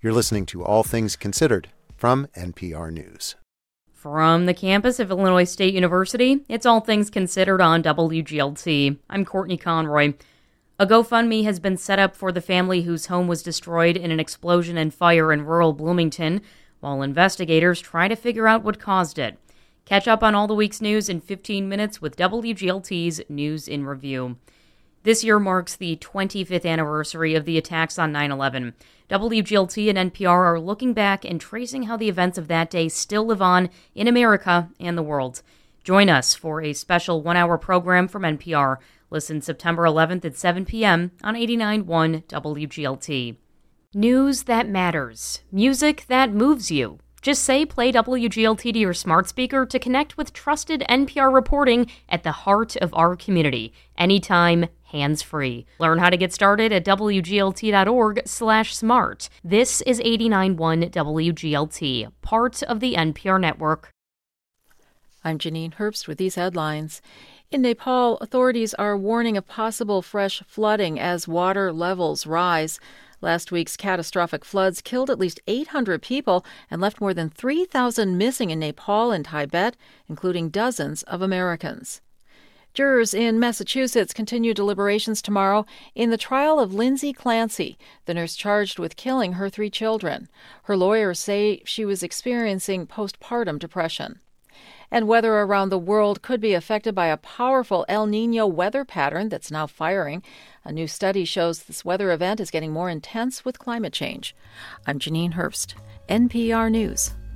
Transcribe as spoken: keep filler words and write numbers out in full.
You're listening to All Things Considered from N P R News. From the campus of Illinois State University, it's All Things Considered on W G L T. I'm Courtney Conroy. A GoFundMe has been set up for the family whose home was destroyed in an explosion and fire in rural Bloomington, while investigators try to figure out what caused it. Catch up on all the week's news in fifteen minutes with W G L T's News in Review. This year marks the twenty-fifth anniversary of the attacks on nine eleven. W G L T and N P R are looking back and tracing how the events of that day still live on in America and the world. Join us for a special one-hour program from N P R. Listen September eleventh at seven p.m. on eighty-nine point one W G L T. News that matters. Music that moves you. Just say play W G L T to your smart speaker to connect with trusted N P R reporting at the heart of our community. Anytime, hands-free. Learn how to get started at W G L T dot org slash smart. This is eighty-nine point one W G L T, part of the N P R network. I'm Janine Herbst with these headlines. In Nepal, authorities are warning of possible fresh flooding as water levels rise. Last week's catastrophic floods killed at least eight hundred people and left more than three thousand missing in Nepal and Tibet, including dozens of Americans. Jurors in Massachusetts continue deliberations tomorrow in the trial of Lindsay Clancy, the nurse charged with killing her three children. Her lawyers say she was experiencing postpartum depression. And weather around the world could be affected by a powerful El Niño weather pattern that's now firing. A new study shows this weather event is getting more intense with climate change. I'm Janine Herbst, N P R News.